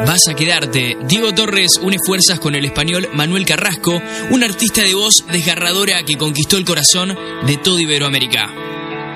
Vas a quedarte. Diego Torres une fuerzas con el español Manuel Carrasco, un artista de voz desgarradora que conquistó el corazón de toda Iberoamérica.